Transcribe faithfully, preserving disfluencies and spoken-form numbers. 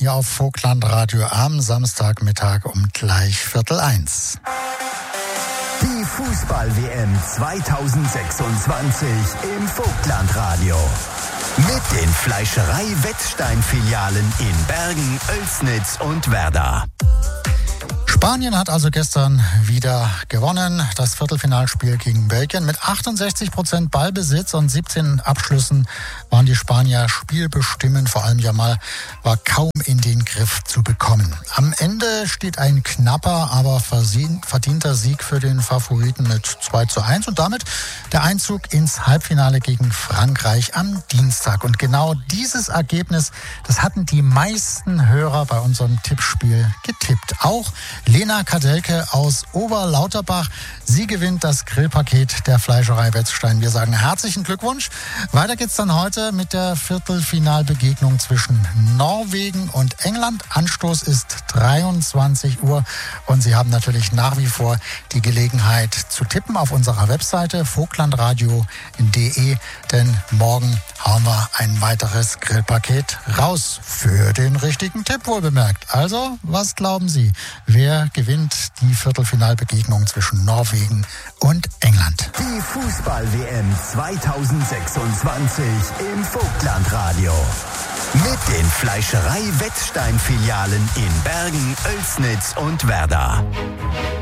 hier auf Vogtlandradio am Samstagmittag um gleich Viertel eins. Die Fußball-W M zweitausendsechsundzwanzig im Vogtlandradio. Mit den Fleischerei-Wettstein-Filialen in Bergen, Oelsnitz und Werder. Spanien hat also gestern wieder gewonnen. Das Viertelfinalspiel gegen Belgien. Mit achtundsechzig Prozent Ballbesitz und siebzehn Abschlüssen waren die Spanier spielbestimmend. Vor allem Yamal war kaum in den Griff zu bekommen. Am Ende steht ein knapper, aber verdienter Sieg für den Favoriten mit zwei zu eins und damit der Einzug ins Halbfinale gegen Frankreich am Dienstag. Und genau dieses Ergebnis, das hatten die meisten Hörer bei unserem Tippspiel getippt. Auch Lena Kadelke aus Oberlauterbach. Sie gewinnt das Grillpaket der Fleischerei Wettstein. Wir sagen herzlichen Glückwunsch. Weiter geht's dann heute mit der Viertelfinalbegegnung zwischen Norwegen und England. Anstoß ist dreiundzwanzig Uhr und Sie haben natürlich nach wie vor die Gelegenheit zu tippen auf unserer Webseite vogtlandradio punkt de, denn morgen hauen wir ein weiteres Grillpaket raus für den richtigen Tipp, wohlbemerkt. Also, was glauben Sie? Wer gewinnt die Viertelfinalbegegnung zwischen Norwegen und England? Die Fußball-W M zweitausendsechsundzwanzig im Vogtlandradio. Mit den Fleischerei-Wettstein-Filialen in Bergen, Oelsnitz und Werder.